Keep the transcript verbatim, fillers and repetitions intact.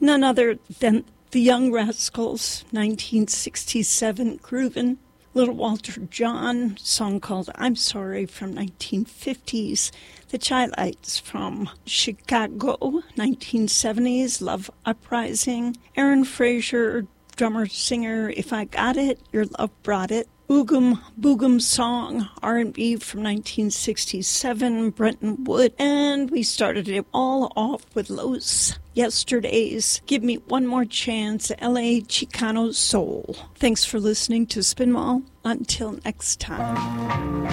none other than the Young Rascals, nineteen sixty-seven, Groovin'. Little Walter John, song called I'm Sorry from nineteen fifties. The Chi-Lites from Chicago, nineteen seventies, Love Uprising. Aaron Fraser, drummer, singer, If I Got It, Your Love Brought It. Oogum Boogum Song, R and B from nineteen sixty-seven, Brenton Wood. And we started it all off with Los Yesterdays, Give Me One More Chance, L A Chicano Soul. Thanks for listening to Spinball. Until next time.